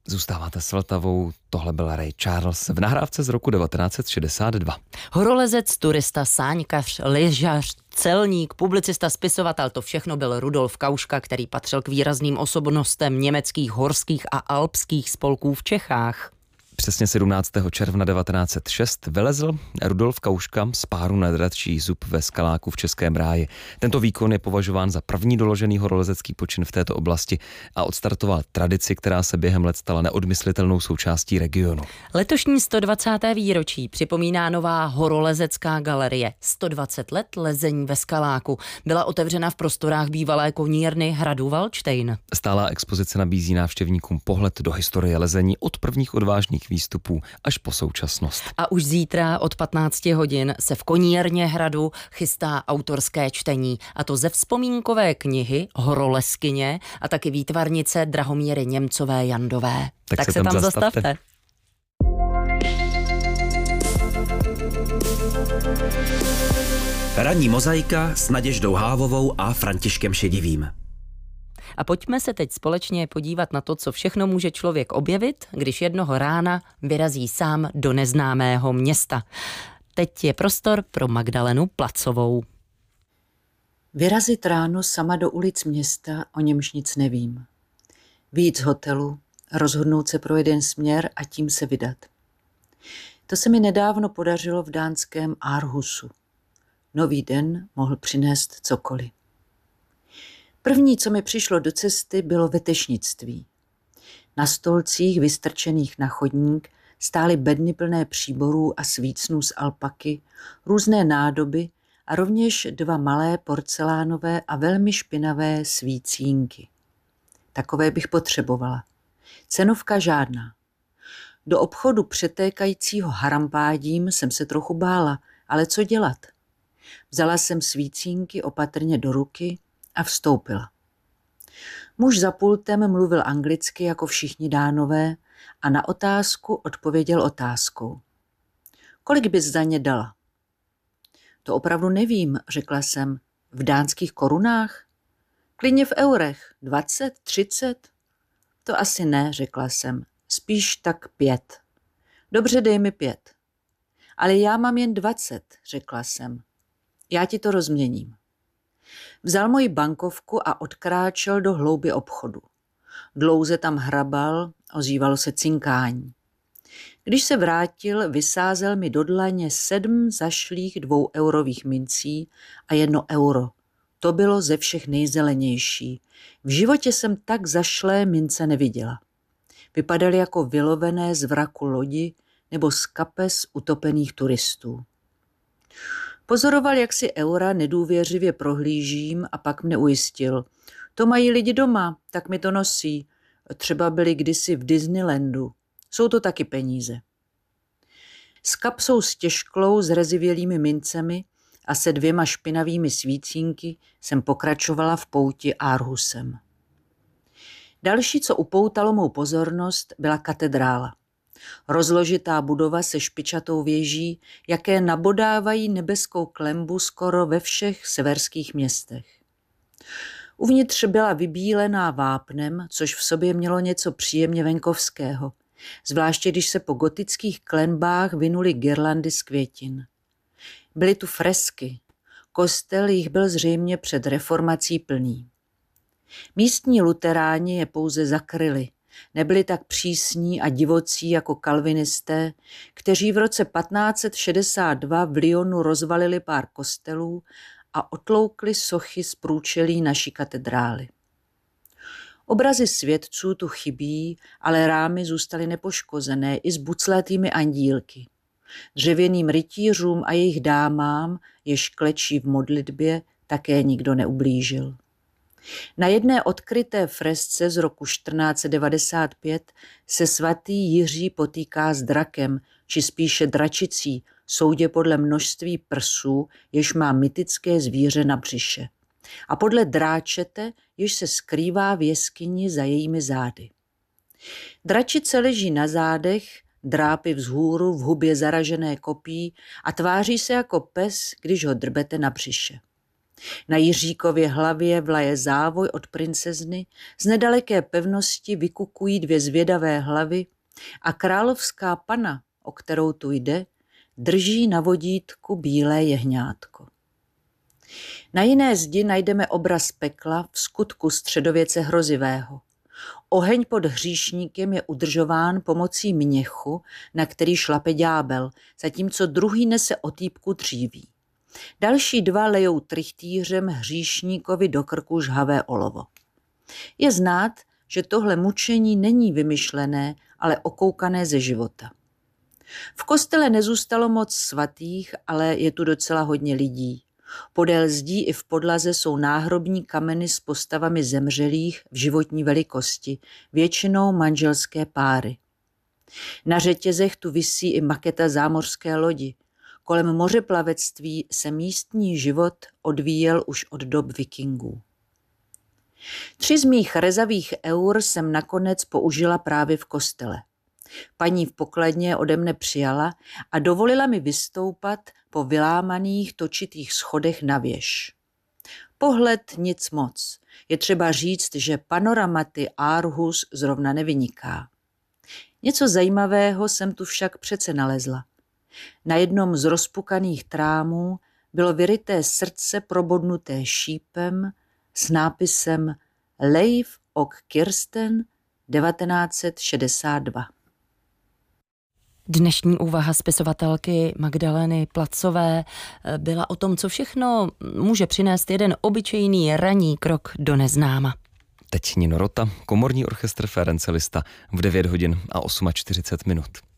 Zůstáváte s Vltavou, tohle byl Ray Charles v nahrávce z roku 1962. Horolezec, turista, sáňkař, lyžař, celník, publicista, spisovatel, to všechno byl Rudolf Kauška, který patřil k výrazným osobnostem německých horských a alpských spolků v Čechách. Přesně 17. června 1906 vylezl Rudolf Kauška z páru na Dračí zub ve Skaláku v Českém Ráji. Tento výkon je považován za první doložený horolezecký počin v této oblasti a odstartoval tradici, která se během let stala neodmyslitelnou součástí regionu. Letošní 120. výročí připomíná nová horolezecká galerie. 120 let lezení ve Skaláku. Byla otevřena v prostorách bývalé konírny hradu Valdštejn. Stálá expozice nabízí návštěvníkům pohled do historie lezení od prvních odvážných výstupů až po současnost. A už zítra od 15 hodin se v konírně hradu chystá autorské čtení, a to ze vzpomínkové knihy Horolezkyně a taky výtvarnice Drahomíry Němcové Jandové. Tak se tam zastavte. Ranní mozaika s Naděždou Hávovou a Františkem Šedivým. A pojďme se teď společně podívat na to, co všechno může člověk objevit, když jednoho rána vyrazí sám do neznámého města. Teď je prostor pro Magdalenu Placovou. Vyrazit ráno sama do ulic města, o němž nic nevím. Vyjít z hotelu, rozhodnout se pro jeden směr a tím se vydat. To se mi nedávno podařilo v dánském Aarhusu. Nový den mohl přinést cokoliv. První, co mi přišlo do cesty, bylo vetešnictví. Na stolcích vystrčených na chodník stály bedny plné příborů a svícnů z alpaky, různé nádoby a rovněž 2 malé porcelánové a velmi špinavé svícínky. Takové bych potřebovala. Cenovka žádná. Do obchodu přetékajícího harampádím jsem se trochu bála, ale co dělat? Vzala jsem svícínky opatrně do ruky a vstoupila. Muž za pultem mluvil anglicky jako všichni Dánové a na otázku odpověděl otázkou. Kolik bys za ně dala? To opravdu nevím, řekla jsem. V dánských korunách? Klidně v eurech. 20, 30? To asi ne, řekla jsem. Spíš tak 5. Dobře, dej mi 5. Ale já mám jen 20, řekla jsem. Já ti to rozměním. Vzal moji bankovku a odkráčel do hlouby obchodu. Dlouze tam hrabal, ozývalo se cinkání. Když se vrátil, vysázel mi do dlaně 7 zašlých 2eurových mincí a 1 euro. To bylo ze všech nejzelenější. V životě jsem tak zašlé mince neviděla. Vypadaly jako vylovené z vraku lodi nebo z kapes utopených turistů. Pozoroval, jak si eura nedůvěřivě prohlížím a pak mne ujistil. To mají lidi doma, tak mi to nosí. Třeba byli kdysi v Disneylandu. Jsou to taky peníze. S kapsou stěžklou s rezivělými mincemi a se 2 špinavými svícínky jsem pokračovala v pouti Aarhusem. Další, co upoutalo mou pozornost, byla katedrála. Rozložitá budova se špičatou věží, jaké nabodávají nebeskou klenbu skoro ve všech severských městech. Uvnitř byla vybílená vápnem, což v sobě mělo něco příjemně venkovského, zvláště když se po gotických klenbách vinuly girlandy z květin. Byly tu fresky, kostel jich byl zřejmě před reformací plný. Místní luteráni je pouze zakryli, nebyli tak přísní a divocí jako kalvinisté, kteří v roce 1562 v Lyonu rozvalili pár kostelů a otloukli sochy z průčelí naší katedrály. Obrazy světců tu chybí, ale rámy zůstaly nepoškozené i s buclatými andílky. Dřevěným rytířům a jejich dámám, jež klečí v modlitbě, také nikdo neublížil. Na jedné odkryté fresce z roku 1495 se svatý Jiří potýká s drakem, či spíše dračicí, soudě podle množství prsů, jež má mytické zvíře na břiše. A podle dráčete, jež se skrývá v jeskyni za jejími zády. Dračice leží na zádech, drápy vzhůru v hubě zaražené kopí a tváří se jako pes, když ho drbete na břiše. Na Jiříkově hlavě vlaje závoj od princezny, z nedaleké pevnosti vykukují 2 zvědavé hlavy a královská pana, o kterou tu jde, drží na vodítku bílé jehňátko. Na jiné zdi najdeme obraz pekla v skutku středověce hrozivého. Oheň pod hříšníkem je udržován pomocí měchu, na který šlape ďábel, zatímco druhý nese otýpku dříví. Další 2 lejou trychtýřem hříšníkovi do krku žhavé olovo. Je znát, že tohle mučení není vymyšlené, ale okoukané ze života. V kostele nezůstalo moc svatých, ale je tu docela hodně lidí. Podél zdí i v podlaze jsou náhrobní kameny s postavami zemřelých v životní velikosti, většinou manželské páry. Na řetězech tu visí i maketa zámořské lodi. Kolem mořeplavectví se místní život odvíjel už od dob vikingů. 3 z mých rezavých eur jsem nakonec použila právě v kostele. Paní v pokladně ode mne přijala a dovolila mi vystoupat po vylámaných točitých schodech na věž. Pohled nic moc. Je třeba říct, že panoramaty Aarhus zrovna nevyniká. Něco zajímavého jsem tu však přece nalezla. Na jednom z rozpukaných trámů bylo vyryté srdce probodnuté šípem s nápisem Leif och Kirsten 1962. Dnešní úvaha spisovatelky Magdaleny Placové byla o tom, co všechno může přinést jeden obyčejný ranní krok do neznáma. Teď Nino Rota, komorní orchestr Ferenc Liszt v 9 hodin a 48 minut.